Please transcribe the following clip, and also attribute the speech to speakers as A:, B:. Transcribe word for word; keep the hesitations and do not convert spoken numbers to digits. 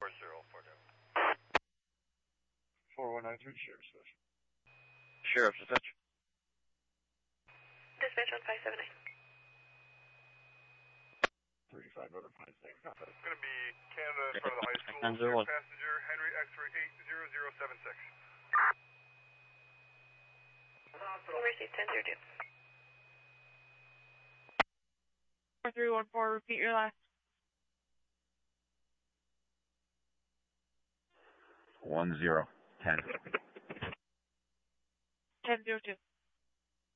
A: four zero four two.
B: four one nine three, Sheriff's Station.
C: Sheriff's attention.
D: Dispatch on five seven nine.
B: thirty-five over five nine. Copy.
A: It's going to be Canada in front of the high school.
C: Clear
A: Passenger Henry X-ray eight zero zero seven six.
D: Receive ten zero two.
E: four three one four, repeat your last.
F: One zero ten.
E: ten zero two.